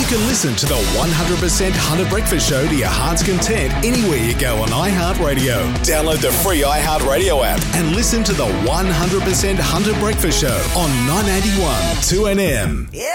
can listen to the 100% Hunter Breakfast Show to your heart's content anywhere you go on iHeartRadio. Download the free iHeartRadio app and listen to the 100% Hunter Breakfast Show on 981 2NM. Yeah.